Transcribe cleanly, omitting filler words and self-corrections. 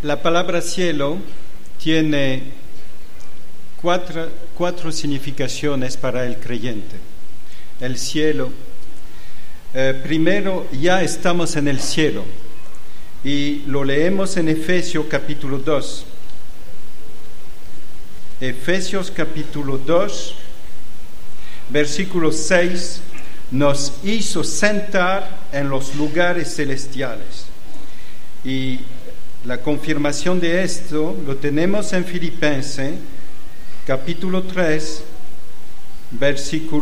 La palabra cielo tiene cuatro significaciones para el creyente. El cielo, primero, ya estamos en el cielo, y lo leemos en Efesios capítulo 2. Efesios capítulo 2, versículo 6, nos hizo sentar en los lugares celestiales. Y la confirmación de esto lo tenemos en Filipenses capítulo 3, versículo